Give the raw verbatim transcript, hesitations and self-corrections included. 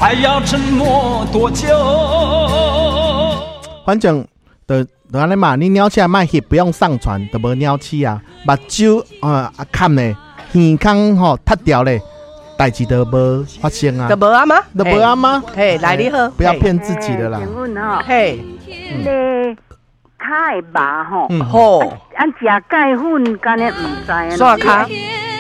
还要沉默多久？ 反正就就安尼嘛，你鸟起来卖翕，不用上传，就无鸟起啊。目睭啊啊看呢，耳孔吼塌掉咧，代志都无发生啊。 都无啊吗？ 都无啊吗？ 嘿，来你好， 不要骗自己的啦。 请问哈， 嘿， 那个脚的麻吼， 嗯好， 按食钙粉，敢若唔知啊？ 刷卡，